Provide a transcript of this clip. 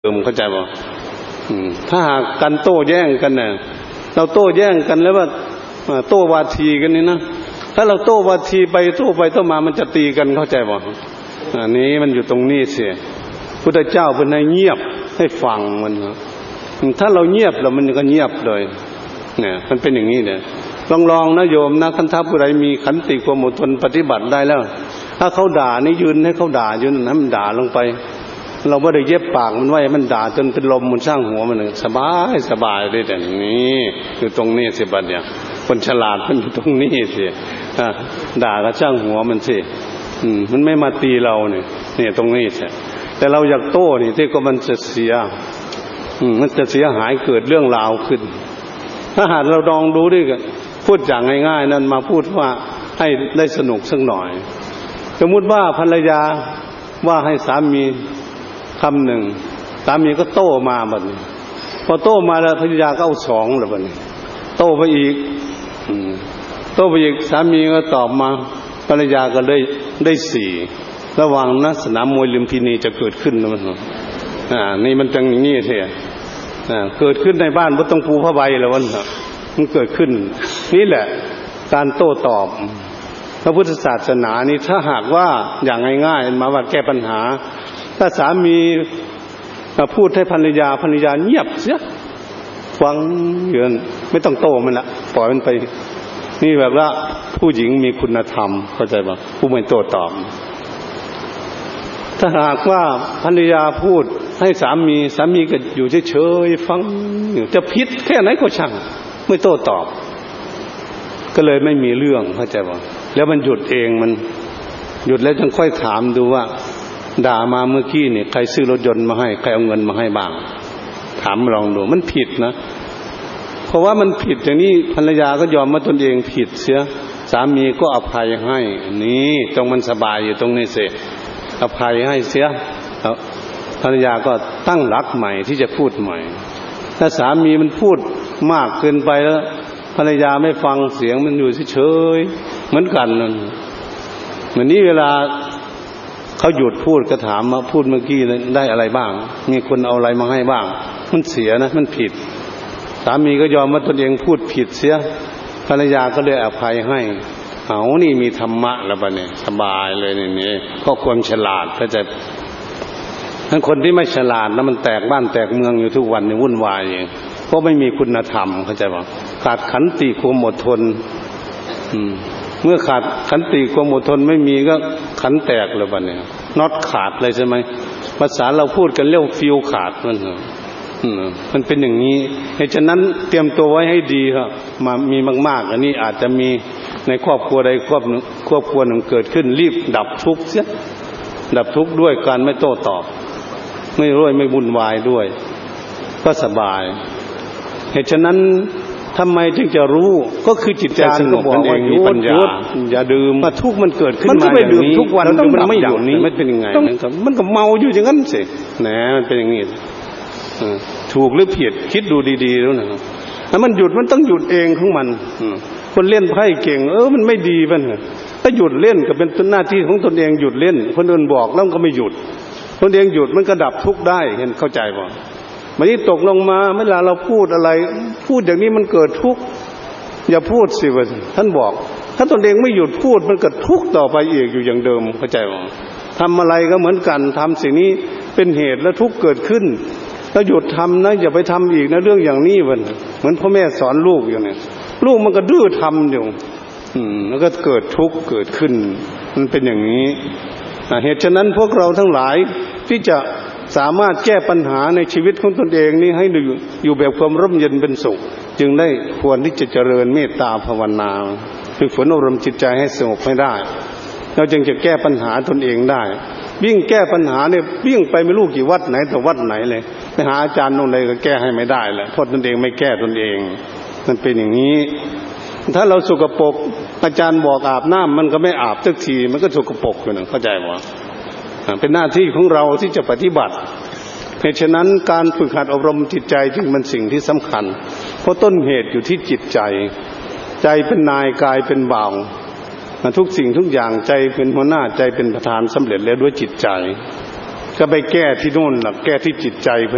เข้าใจบ่ถ้าหากกันโต้แย้งกันน่ะเราโต้แย้งกันแล้วว่าโต้วาทีกันนี่นะถ้าเราโต้วาทีไปโต้มามันจะตีกันเข้าใจบ่อันนี้มันอยู่ตรงนี้เสียพุทธเจ้าเพิ่นให้เงียบให้ฟังมันถ้าเราเงียบแล้วมันก็เงียบเลยเนี่ยมันเป็นอย่างนี้เนี่ยลองนะโยมนะคันถ้าผู้ใดมีขันติความอดทนปฏิบัติได้แล้วถ้าเขาด่านี่ยืนให้เขาด่าอยู่นั่นให้มันด่าลงไปเราไม่ได้เย็บปากมันไว้มันด่าจนเป็นลมมันสร้างหัวมันสบายเลยแต่นี้คือตรงนี้สิบัดเนี่ยคนฉลาดมันอยู่ตรงนี้สิด่าก็ช่างหัวมันสิมันไม่มาตีเราเนี่ยตรงนี้สิแต่เราอยากโต้นี่ที่ก็มันจะเสียมันจะเสียหายเกิดเรื่องราวขึ้นถ้าหากเราลองดูดิกันพูดอย่างง่ายๆนั้นมาพูดว่าให้ได้สนุกสักหน่อยสมมุติว่าภรรยาว่าให้สามีคำหนึ่งสามีก็โต้มาบัดนี้พอโต้มาแล้วภรรยาก็เอาสองแล้วบัดนี้โต้ไปอีกสามีก็ตอบมาภรรยาก็ได้สี่ระวังนะสนามมวยลุมพินีจะเกิดขึ้นนะมันนี่มันจังอย่างนี้เถอะเกิดขึ้นในบ้านบ่ต้องปูผ้าใบแล้วมันเกิดขึ้นนี่แหละการโต้ตอบพระพุทธศาสนานี่ถ้าหากว่าอย่างง่ายๆมาว่าแก้ปัญหาถ้าสามีพูดให้ภรรยาเงียบเสียฟังเยือนไม่ต้องโต้มันละปล่อยมันไปนี่แบบว่าผู้หญิงมีคุณธรรมเข้าใจป่ะผู้ไม่โต้ตอบถ้าหากว่าภรรยาพูดให้สามีก็อยู่เฉยๆฟังจะผิดแค่ไหนก็ช่างไม่โต้ตอบก็เลยไม่มีเรื่องเข้าใจป่ะแล้วมันหยุดเองมันหยุดแล้วจึงค่อยถามดูว่าด่ามาเมื่อกี้เนี่ยใครซื้อรถยนต์มาให้ใครเอาเงินมาให้บ้างถามลองดูมันผิดนะเพราะว่ามันผิดอย่างนี้ภรรยาก็ยอมว่าตนเองผิดเสียสามีก็อภัยให้นี่ตรงมันสบายอยู่ตรงนี้สิอภัยให้เสียภรรยาก็ตั้งหลักใหม่ที่จะพูดใหม่ถ้าสามีมันพูดมากเกินไปแล้วภรรยาไม่ฟังเสียงมันอยู่เฉยๆเหมือนกันนั่นเหมือนนี้เวลาเขาหยุดพูดก็ถามมาพูดเมื่อกี้ได้อะไรบ้างมีคนเอาอะไรมาให้บ้างมันเสียนะมันผิดสามีก็ยอมว่าตนเองพูดผิดเสียภรรยาก็เลยอภัยให้นี่มีธรรมะแล้วบัดนี้สบายเลยนี่ก็ความฉลาดเข้าใจทั้งคนที่ไม่ฉลาดนะมันแตกบ้านแตกเมืองอยู่ทุกวันนี่วุ่นวายอย่างเพราะไม่มีคุณธรรมเข้าใจป่ะขาดขันติความอดทนเมื่อขาดขันติความอดทนไม่มีก็ขันแตกเลยบัดนี้น็อตขาดเลยใช่ไหมภาษาเราพูดกันเรียกฟิวขาดมันเป็นอย่างนี้เหตุฉะนั้นเตรียมตัวไว้ให้ดีครับมามีมากๆอันนี้อาจจะมีในครอบครัวใดครอบครัวหนึ่งเกิดขึ้นรีบดับทุกข์เสียดับทุกข์ด้วยการไม่โต้ตอบไม่ร่วยไม่วุ่นวายด้วยก็สบายเหตุฉะนั้นทำไมจึงจะรู้ก็คือจิตใจสงบนั่นเองมีปัญญาอย่าดื่มมาทุกข์มันเกิดขึ้นมาอย่างนี้ทุกวันแล้วมันไม่หยุดนี้มันเป็นยังไงมันก็เมาอยู่อย่างนั้นสินะมันเป็นอย่างนี้ถูกหรือผิดคิดดูดีๆแล้วนะถ้ามันหยุดมันต้องหยุดเองของมันคนเล่นไพ่เก่งมันไม่ดีมันถ้าหยุดเล่นก็เป็นหน้าที่ของตนเองหยุดเล่นคนอื่นบอกแล้วก็ไม่หยุดตนเองหยุดมันก็ดับทุกข์ได้เห็นเข้าใจป่ะวันนี้ตกลงมาเวลาเราพูดอะไรพูดอย่างนี้มันเกิดทุกข์อย่าพูดสิว่าท่านบอกถ้าตนเองไม่หยุดพูดมันเกิดทุกข์ต่อไปอีกอยู่อย่างเดิมเข้าใจป่ะทำอะไรก็เหมือนกันทำสิ่งนี้เป็นเหตุและทุกข์เกิดขึ้นแล้วหยุดทำนะอย่าไปทำอีกนะเรื่องอย่างนี้วันเหมือนพ่อแม่สอนลูกอย่างนี้ลูกมันก็ดื้อทำอยู่แล้วก็เกิดทุกข์เกิดขึ้นมันเป็นอย่างนี้เหตุฉะนั้นพวกเราทั้งหลายที่จะสามารถแก้ปัญหาในชีวิตของตนเองนี้ให้อยู่แบบความร่มเย็นเป็นสุขจึงได้ควรที่จะเจริญเมตตาภาวนาฝึกฝนอบรมจิตใจให้สงบให้ได้เราจึงจะแก้ปัญหาตนเองได้วิ่งแก้ปัญหาเนี่ยวิ่งไปไม่รู้กี่วัดไหนแต่วัดไหนเลยไปหาอาจารย์ตรงไหนก็แก้ให้ไม่ได้แหละเพราะตนเองไม่แก้ตนเองมันเป็นอย่างนี้ถ้าเราสกปรกอาจารย์บอกอาบน้ำมันก็ไม่อาบสักทีมันก็สกปรกอยู่นะเข้าใจไหมเป็นหน้าที่ของเราที่จะปฏิบัติเพราะฉะนั้นการฝึกหัดอบรมจิตใจจึงเป็นสิ่งที่สำคัญเพราะต้นเหตุอยู่ที่จิตใจใจเป็นนายกายเป็นบ่าวทุกสิ่งทุกอย่างใจเป็นหัวหน้าใจเป็นประธานสำเร็จแล้วด้วยจิตใจก็ไปแก้ที่โน่นล่ะแก้ที่จิตใจ